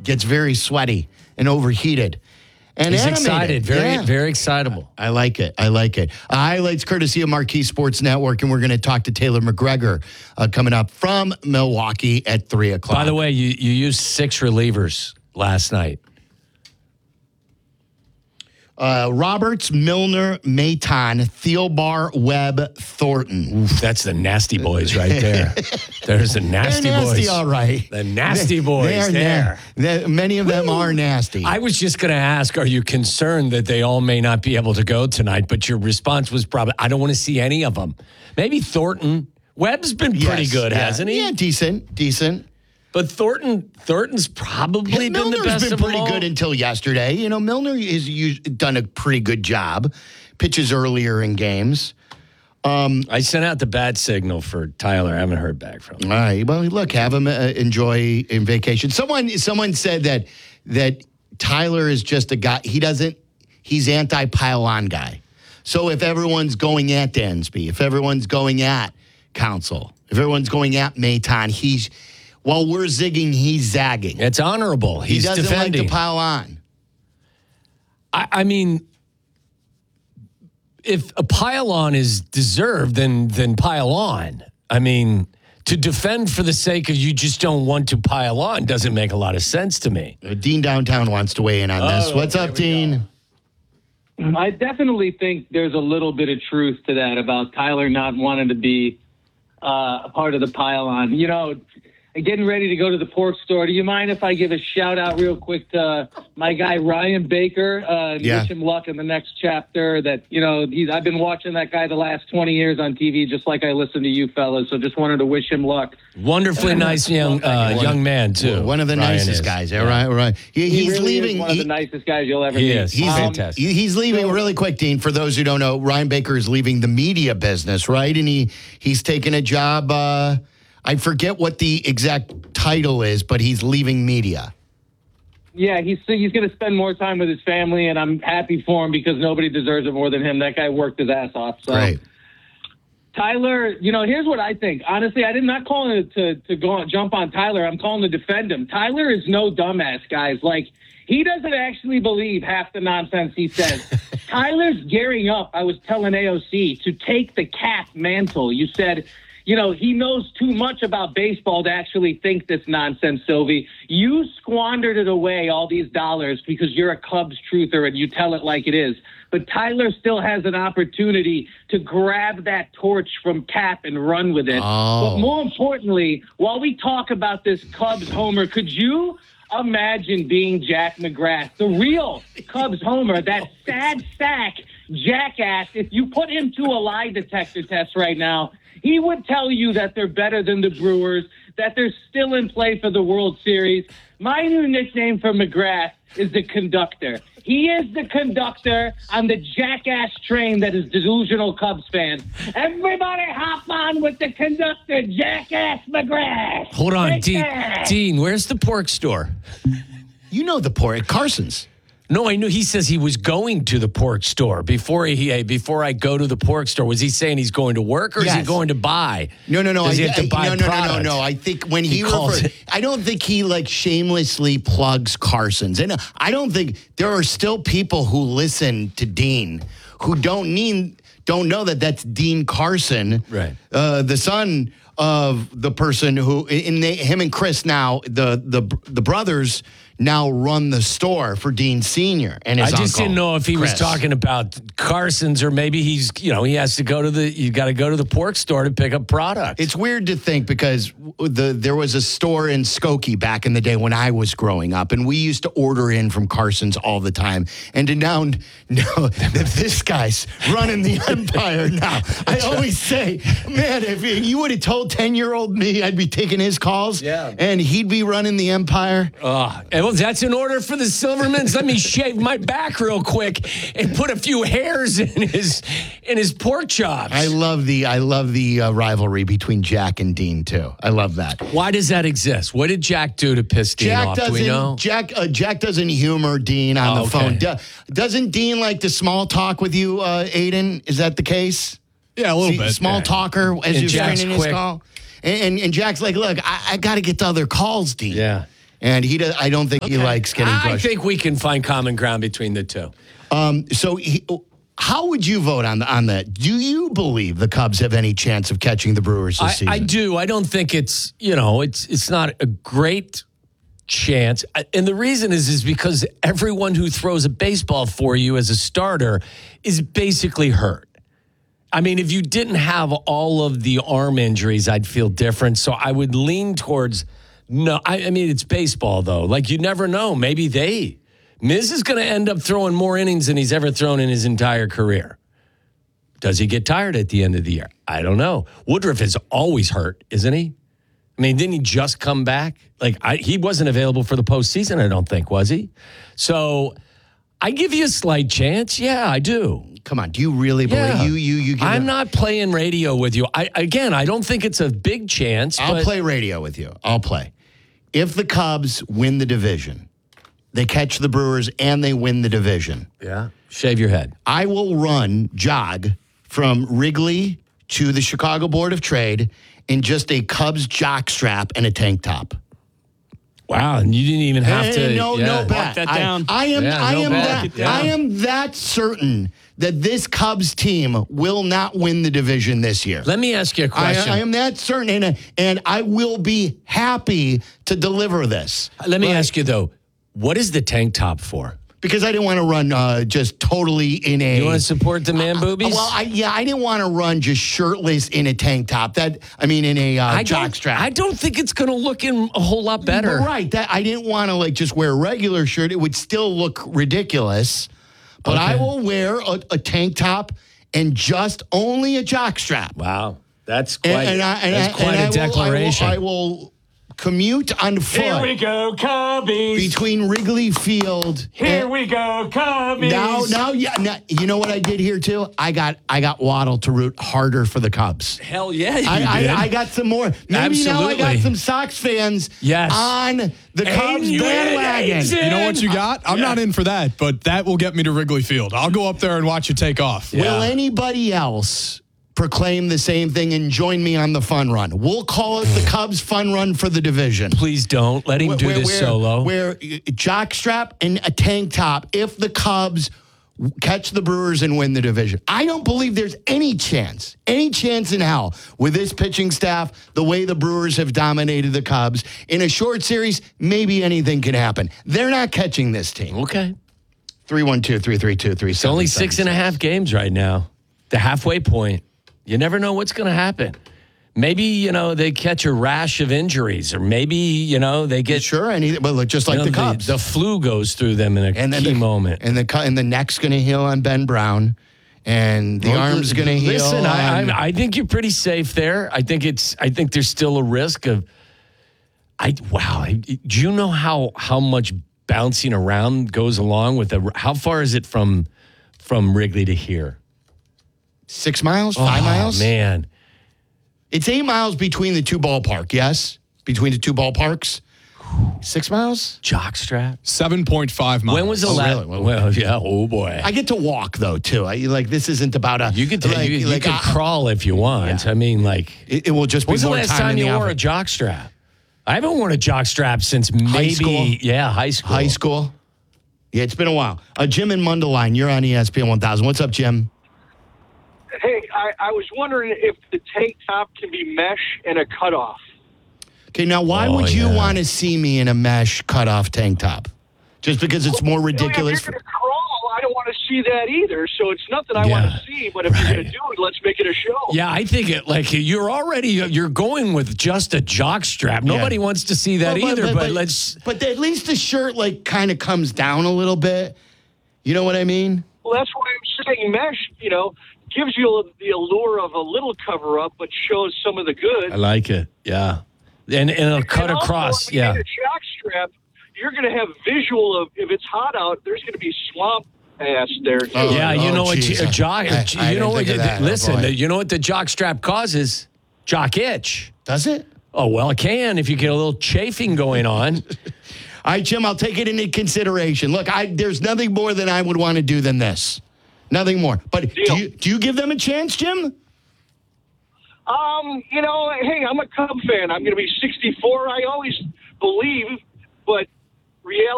gets very sweaty and overheated. And he's animated. excited, very excitable. I like it. Highlights courtesy of Marquee Sports Network, and we're going to talk to Taylor McGregor coming up from Milwaukee at 3 o'clock. By the way, you used 6 relievers last night. Roberts, Milner, Maton, Thielbar, Webb, Thornton. Oof, that's the nasty boys right there. There's the nasty They're nasty, boys. all right. The nasty boys there. Many of them are nasty. I was just going to ask, are you concerned that they all may not be able to go tonight? But your response was probably, I don't want to see any of them. Maybe Thornton. Webb's been pretty good, hasn't he? Yeah, decent. But Thornton's probably been the best been of them pretty all. good until yesterday. You know, Milner has done a pretty good job. Pitches earlier in games. I sent out the bat signal for Tyler. I haven't heard back from him. All right. Well, look, have him enjoy in vacation. Someone said that Tyler is just a guy. He's anti-pile-on guy. So if everyone's going at Dansby, if everyone's going at Council, if everyone's going at Maton, while we're zigging, he's zagging. It's honorable. He's he doesn't defending. like to pile on. I mean, if a pile-on is deserved, then pile on. I mean, to defend for the sake of you just don't want to pile on doesn't make a lot of sense to me. Dean Downtown wants to weigh in on this. What's up, Dean? I definitely think there's a little bit of truth to that about Tyler not wanting to be a part of the pile-on. You know, getting ready to go to the pork store. Do you mind if I give a shout out real quick to my guy Ryan Baker? Wish him luck in the next chapter. That I've been watching that guy the last 20 years on TV, just like I listen to you fellas. So just wanted to wish him luck. Wonderfully nice young man too. One of the Ryan nicest is. guys. Yeah, right. He's really leaving. Is one of the nicest guys you'll ever meet. He is. He's fantastic. He's leaving really quick, Dean. For those who don't know, Ryan Baker is leaving the media business, right? And he's taking a job. I forget what the exact title is, but he's leaving media. Yeah, he's going to spend more time with his family, and I'm happy for him because nobody deserves it more than him. That guy worked his ass off. So. Right. Tyler, here's what I think. Honestly, I did not call him to jump on Tyler. I'm calling to defend him. Tyler is no dumbass, guys. Like, he doesn't actually believe half the nonsense he says. Tyler's gearing up, I was telling AOC, to take the Cap mantle. You said, he knows too much about baseball to actually think this nonsense, Sylvie. You squandered it away, all these dollars, because you're a Cubs truther and you tell it like it is. But Tyler still has an opportunity to grab that torch from Cap and run with it. Oh. But more importantly, while we talk about this Cubs homer, could you imagine being Jack McGrath, the real Cubs homer, that sad sack jackass? If you put him to a lie detector test right now, he would tell you that they're better than the Brewers, that they're still in play for the World Series. My new nickname for McGrath is the conductor. He is the conductor on the jackass train that is delusional Cubs fans. Everybody hop on with the conductor, Jackass McGrath. Hold on, Take Dean, where's the pork store? You know the pork, Carson's. No, I knew he says he was going to the pork store before I go to the pork store. Was he saying he's going to work or is he going to buy? No. Does he have to buy product? No. I think when he calls referred, it. I don't think he shamelessly plugs Carson's. And I don't think there are still people who listen to Dean who don't know that that's Dean Carson, right? The son of the person who him and Chris now the brothers now run the store for Dean Sr. and his I just uncle, didn't know if he Chris. was talking about Carson's or maybe he has to go to you got to go to the pork store to pick up product. It's weird to think because there was a store in Skokie back in the day when I was growing up, and we used to order in from Carson's all the time. And to now know that this guy's running the empire now. I always say, man, if you would have told 10-year-old me I'd be taking his calls, and he'd be running the empire. Well, that's an order for the Silvermans. Let me shave my back real quick and put a few hairs in his pork chops. I love the rivalry between Jack and Dean too. I love that. Why does that exist? What did Jack do to piss Dean off? Do we know? Jack doesn't humor Dean on the phone. Doesn't Dean like to small talk with you, Aiden? Is that the case? Yeah, a little bit. Small talker as And you're Jack's screening his quick. call. And Jack's like, look, I got to get to other calls, Dean. Yeah. And I don't think he likes getting I crushed. think we can find common ground between the two. How would you vote on that? Do you believe the Cubs have any chance of catching the Brewers this season? I do. I don't think it's not a great chance. And the reason is because everyone who throws a baseball for you as a starter is basically hurt. I mean, if you didn't have all of the arm injuries, I'd feel different. So I would lean towards no. I mean, it's baseball, though. Like, you never know. Maybe Miz is going to end up throwing more innings than he's ever thrown in his entire career. Does he get tired at the end of the year? I don't know. Woodruff is always hurt, isn't he? I mean, didn't he just come back? He wasn't available for the postseason, I don't think, was he? So I give you a slight chance. Yeah, I do. Come on, do you really believe you give I'm not playing radio with you. I don't think it's a big chance. I'll play radio with you. I'll play. If the Cubs win the division, they catch the Brewers and they win the division. Yeah. Shave your head. I will jog from Wrigley to the Chicago Board of Trade in just a Cubs jock strap and a tank top. Wow, and you didn't even have to. No bet. Lock that down. I am that certain that this Cubs team will not win the division this year. Let me ask you a question. I am that certain, and I will be happy to deliver this. Let me ask you, though, what is the tank top for? Because I didn't want to run just totally in a... You want to support the man boobies? I didn't want to run just shirtless in a tank top. In a jock strap. I don't think it's going to look a whole lot better. But right. I didn't want to just wear a regular shirt. It would still look ridiculous. But I will wear a tank top and just only a jock strap. Wow. That's quite a declaration. I will commute on foot. Here we go, Cubbies. Between Wrigley Field. Here we go, Cubbies. Now, you know what I did here too? I got Waddle to root harder for the Cubs. Hell yeah, you did. I got some more. Maybe now I got some Sox fans on the Cubs bandwagon. You know what you got? I'm not in for that, but that will get me to Wrigley Field. I'll go up there and watch you take off. Yeah. Will anybody else proclaim the same thing and join me on the fun run? We'll call it the Cubs fun run for the division. Please don't. Let him do this solo. Where jockstrap and a tank top if the Cubs catch the Brewers and win the division. I don't believe there's any chance in hell with this pitching staff, the way the Brewers have dominated the Cubs. In a short series, maybe anything can happen. They're not catching this team. Okay. 312-332-3777. It's only 6.5 games right now. The halfway point. You never know what's going to happen. Maybe, they catch a rash of injuries, or maybe, they get... Sure, but just like the Cubs. The flu goes through them in a key moment. And the neck's going to heal on Ben Brown, and the arm's going to heal. Listen, I think you're pretty safe there. I think there's still a risk of... do you know how much bouncing around goes along with how far is it from Wrigley to here? 6 miles? 5 miles? Man. It's 8 miles between the two ballparks, yes? Between the two ballparks? 6 miles? Jockstrap? 7.5 miles. When was the last? Really? Well, yeah, oh boy. I get to walk, though, too. This isn't about a... You could crawl if you want. Yeah. I mean, It will just be when's more the last time time you in the wore a office. jockstrap? I haven't worn a jockstrap since maybe... High school? Yeah, high school. High school? Yeah, it's been a while. Jim in Mundelein, you're on ESPN 1000. What's up, Jim? Hey, I was wondering if the tank top can be mesh and a cutoff. Okay, now why would you want to see me in a mesh cutoff tank top? Just because it's more ridiculous? If you're going to crawl, I don't want to see that either. So it's nothing I want to see, but if you're going to do it, let's make it a show. Yeah, I think you're going with just a jockstrap. Nobody wants to see that either, but let's... But at least the shirt, kind of comes down a little bit. You know what I mean? Well, that's why I'm saying mesh, gives you the allure of a little cover-up, but shows some of the good. I like it, yeah. And it'll cut also, across, when you get a jock strap, you're going to have visual of, if it's hot out, there's going to be swamp ass there, too. You know what the jock strap causes? Jock itch. Does it? Oh, well, it can if you get a little chafing going on. All right, Jim, I'll take it into consideration. Look, there's nothing more than I would want to do than this. Nothing more. But do you give them a chance, Jim? Hey, I'm a Cub fan. I'm going to be 64. I always believe, but reality